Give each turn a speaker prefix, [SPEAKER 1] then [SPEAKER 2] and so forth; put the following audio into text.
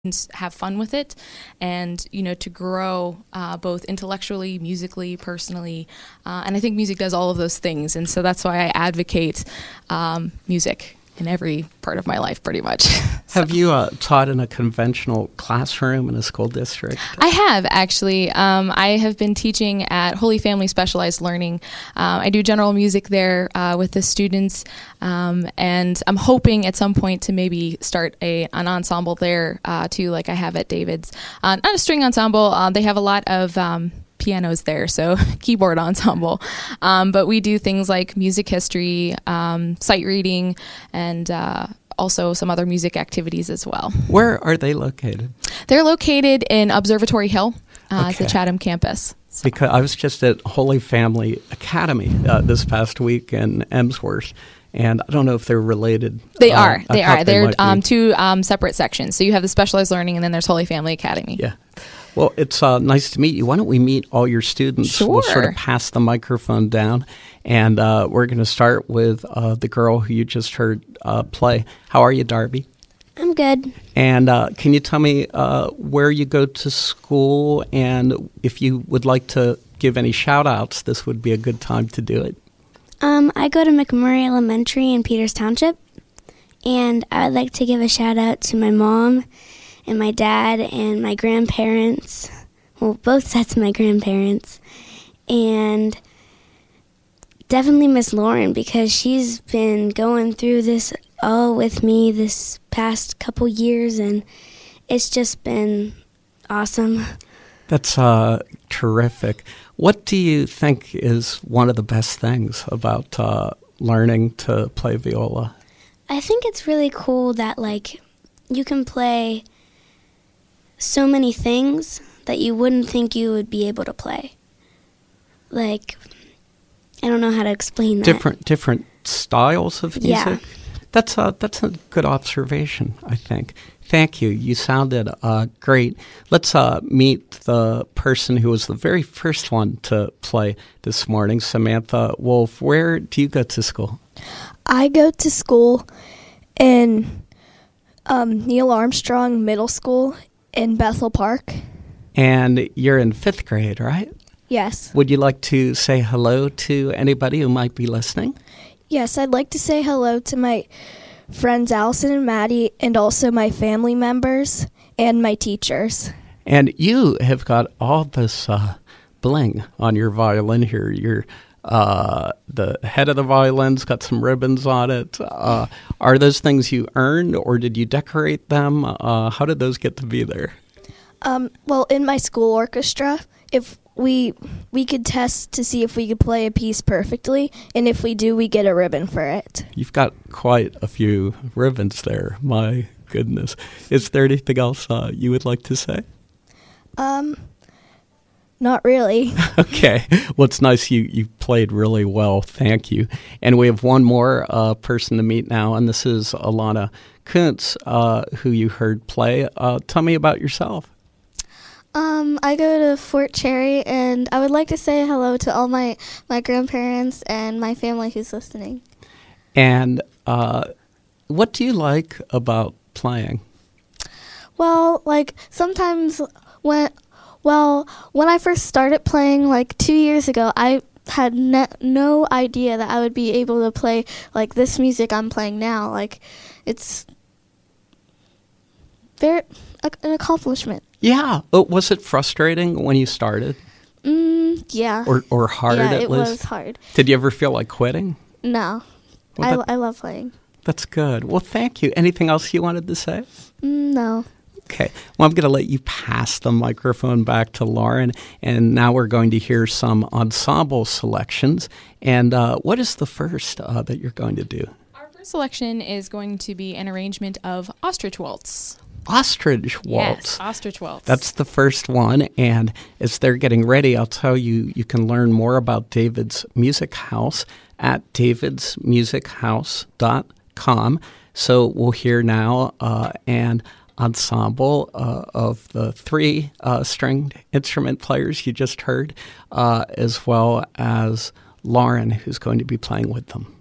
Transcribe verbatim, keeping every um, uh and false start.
[SPEAKER 1] have fun with it, and you know to grow uh, both intellectually, musically, personally, uh, and I think music does all of those things, and so that's why I advocate um, music in every part of my life, pretty much. So.
[SPEAKER 2] Have you uh, taught in a conventional classroom in a school district?
[SPEAKER 1] I have, actually. Um, I have been teaching at Holy Family Specialized Learning. Uh, I do general music there uh, with the students, um, and I'm hoping at some point to maybe start a an ensemble there uh, too, like I have at David's. Uh, not a string ensemble. Uh, they have a lot of Um, pianos there, so keyboard ensemble. Um, but we do things like music history, um, sight reading, and uh, also some other music activities as well.
[SPEAKER 2] Where are they located?
[SPEAKER 1] They're located in Observatory Hill. Uh,
[SPEAKER 2] Okay.
[SPEAKER 1] It's the Chatham campus. So.
[SPEAKER 2] Because I was just at Holy Family Academy uh, this past week in Emsworth, and I don't know if they're related.
[SPEAKER 1] They
[SPEAKER 2] Uh,
[SPEAKER 1] are.
[SPEAKER 2] I
[SPEAKER 1] They
[SPEAKER 2] thought
[SPEAKER 1] are. They're
[SPEAKER 2] might be.
[SPEAKER 1] um, two um, separate sections. So you have the specialized learning, and then there's Holy Family Academy.
[SPEAKER 2] Yeah. Well, it's uh, nice to meet you. Why don't we meet all your students? We'll sort
[SPEAKER 1] Sure.
[SPEAKER 2] of pass the microphone down, and uh, we're going to start with uh, the girl who you just heard uh, play. How are you, Darby?
[SPEAKER 3] I'm good.
[SPEAKER 2] And uh, can you tell me uh, where you go to school, and if you would like to give any shout-outs, this would be a good time to do it.
[SPEAKER 3] Um, I go to McMurray Elementary in Peters Township, and I would like to give a shout out to my mom and my dad and my grandparents, well, both sets of my grandparents, and definitely Miss Lauren, because she's been going through this all with me this past couple years, and it's just been awesome.
[SPEAKER 2] That's uh, terrific. What do you think is one of the best things about uh, learning to play viola?
[SPEAKER 3] I think it's really cool that, like, you can play so many things that you wouldn't think you would be able to play. Like, I don't know how to explain that.
[SPEAKER 2] Different different styles of music?
[SPEAKER 3] Yeah.
[SPEAKER 2] That's a, that's a good observation, I think. Thank you. You sounded uh, great. Let's uh, meet the person who was the very first one to play this morning, Samantha Wolf. Where do you go to school?
[SPEAKER 4] I go to school in um, Neil Armstrong Middle School in Bethel Park.
[SPEAKER 2] And you're in fifth grade, right?
[SPEAKER 4] Yes.
[SPEAKER 2] Would you like to say hello to anybody who might be listening?
[SPEAKER 4] Yes, I'd like to say hello to my friends Allison and Maddie, and also my family members and my teachers.
[SPEAKER 2] And you have got all this uh, bling on your violin here. You're uh, the head of the violin's got some ribbons on it. Uh, are those things you earned, or did you decorate them? Uh, how did those get to be there?
[SPEAKER 4] Um, well, in my school orchestra, if we we could test to see if we could play a piece perfectly, and if we do, we get a ribbon for it.
[SPEAKER 2] You've got quite a few ribbons there. My goodness. Is there anything else uh, you would like to say?
[SPEAKER 4] Um, not really.
[SPEAKER 2] Okay. Well, it's nice you, you played really well. Thank you. And we have one more uh, person to meet now, and this is Alana Kuntz, uh, who you heard play. Uh, tell me about yourself.
[SPEAKER 5] Um, I go to Fort Cherry, and I would like to say hello to all my, my grandparents and my family who's listening.
[SPEAKER 2] And uh, what do you like about playing?
[SPEAKER 5] Well, like, sometimes when, well, when I first started playing, like, two years ago, I had ne- no idea that I would be able to play, like, this music I'm playing now. Like, it's very, like, an accomplishment.
[SPEAKER 2] Yeah. Oh, was it frustrating when you started?
[SPEAKER 5] Mm, yeah.
[SPEAKER 2] Or or hard
[SPEAKER 5] yeah,
[SPEAKER 2] at
[SPEAKER 5] it
[SPEAKER 2] least?
[SPEAKER 5] was hard.
[SPEAKER 2] Did you ever feel like quitting?
[SPEAKER 5] No.
[SPEAKER 2] Well,
[SPEAKER 5] I,
[SPEAKER 2] that-
[SPEAKER 5] I love playing.
[SPEAKER 2] That's good. Well, thank you. Anything else you wanted to say?
[SPEAKER 5] Mm, no.
[SPEAKER 2] Okay. Well, I'm going to let you pass the microphone back to Lauren, and now we're going to hear some ensemble selections. And uh, what is the first uh, that you're going to do?
[SPEAKER 1] Our first selection is going to be an arrangement of Ostrich Waltz.
[SPEAKER 2] Ostrich Waltz.
[SPEAKER 1] Yes, Ostrich Waltz.
[SPEAKER 2] That's the first one, and as they're getting ready, I'll tell you, you can learn more about David's Music House at davids music house dot com. So we'll hear now uh, an ensemble uh, of the three uh, stringed instrument players you just heard, uh, as well as Lauren, who's going to be playing with them.